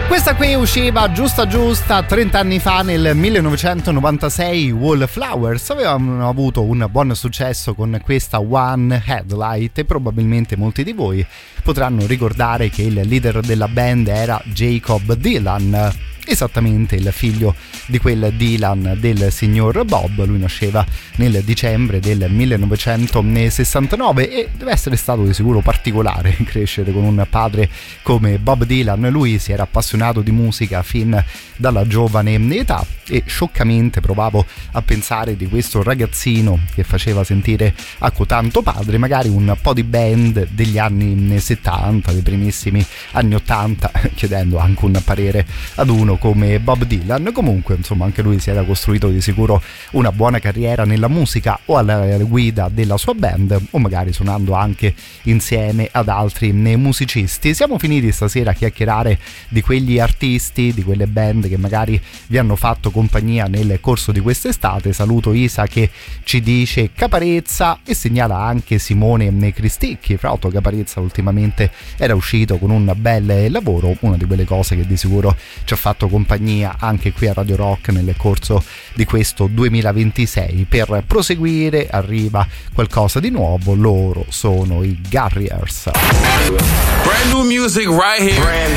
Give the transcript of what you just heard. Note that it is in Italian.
Questa qui usciva giusta 30 anni fa, nel 1996. Wallflowers avevano avuto un buon successo con questa One Headlight e probabilmente molti di voi potranno ricordare che il leader della band era Jacob Dylan, esattamente il figlio di quel Dylan del signor Bob. Lui nasceva nel dicembre del 1969 e deve essere stato di sicuro particolare crescere con un padre come Bob Dylan. Lui si era appassionato di musica fin dalla giovane età e scioccamente provavo a pensare di questo ragazzino che faceva sentire tanto padre magari un po' di band degli anni 70, dei primissimi anni 80, chiedendo anche un parere ad uno come Bob Dylan. Comunque insomma anche lui si era costruito di sicuro una buona carriera nella musica o alla guida della sua band o magari suonando anche insieme ad altri musicisti. Siamo finiti stasera a chiacchierare di quegli artisti, di quelle band che magari vi hanno fatto compagnia nel corso di quest'estate. Saluto Isa che ci dice Caparezza e segnala anche Simone Cristicchi. Fra l'altro Caparezza ultimamente era uscito con un bel lavoro, una di quelle cose che di sicuro ci ha fatto compagnia anche qui a Radio Rock nel corso di questo 2026. Per proseguire arriva qualcosa di nuovo, loro sono i Garriers. Brand new music right here.